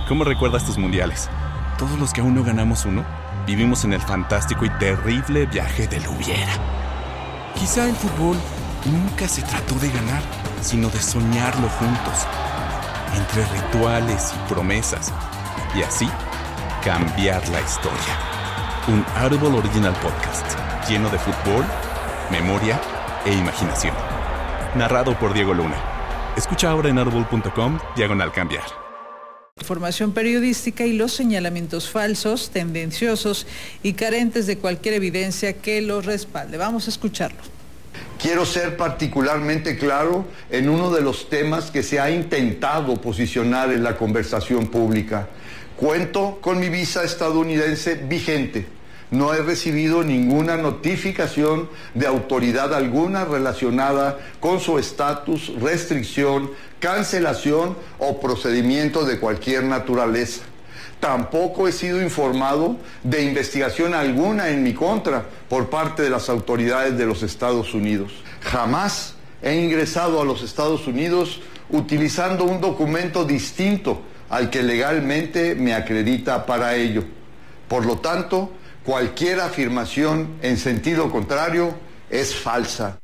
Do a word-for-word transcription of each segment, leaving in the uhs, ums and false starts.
¿Cómo recuerdas tus mundiales? Todos los que aún no ganamos uno, vivimos en el fantástico y terrible viaje del hubiera. Quizá el fútbol nunca se trató de ganar, sino de soñarlo juntos, entre rituales y promesas, y así cambiar la historia. Un Audible Original Podcast, lleno de fútbol, memoria e imaginación. Narrado por Diego Luna. Escucha ahora en audible punto com, diagonal cambiar. Información periodística y los señalamientos falsos, tendenciosos y carentes de cualquier evidencia que los respalde. Vamos a escucharlo. Quiero ser particularmente claro en uno de los temas que se ha intentado posicionar en la conversación pública. Cuento con mi visa estadounidense vigente. No he recibido ninguna notificación de autoridad alguna relacionada con su estatus, restricción, cancelación o procedimiento de cualquier naturaleza. Tampoco he sido informado de investigación alguna en mi contra por parte de las autoridades de los Estados Unidos. Jamás he ingresado a los Estados Unidos utilizando un documento distinto al que legalmente me acredita para ello. Por lo tanto, cualquier afirmación en sentido contrario es falsa.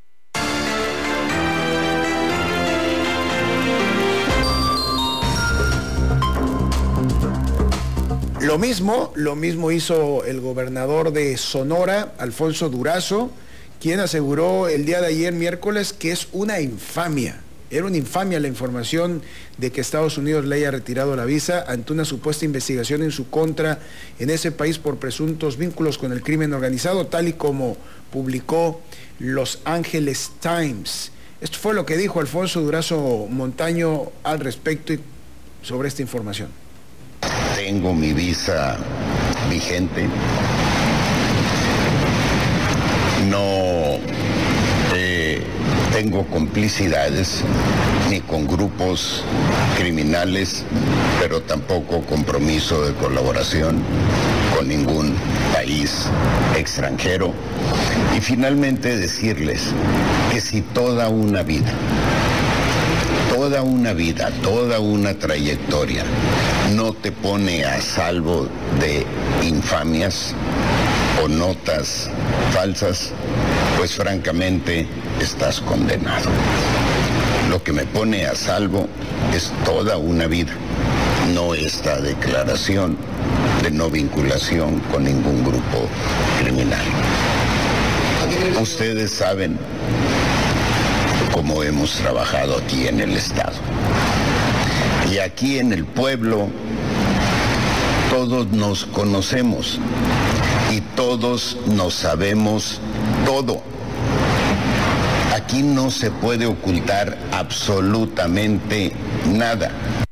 Lo mismo, lo mismo hizo el gobernador de Sonora, Alfonso Durazo, quien aseguró el día de ayer, miércoles, que es una infamia. Era una infamia la información de que Estados Unidos le haya retirado la visa ante una supuesta investigación en su contra en ese país por presuntos vínculos con el crimen organizado, tal y como publicó Los Angeles Times. Esto fue lo que dijo Alfonso Durazo Montaño al respecto y sobre esta información. Tengo mi visa vigente. No eh, tengo complicidades ni con grupos criminales, pero tampoco compromiso de colaboración con ningún país extranjero. Y finalmente decirles que si toda una vida, toda una vida, toda una trayectoria no te pone a salvo de infamias o notas falsas, pues francamente estás condenado. Lo que me pone a salvo es toda una vida, no esta declaración de no vinculación con ningún grupo criminal. Ustedes saben cómo hemos trabajado aquí en el Estado. Y aquí en el pueblo todos nos conocemos y todos nos sabemos todo. Aquí no se puede ocultar absolutamente nada.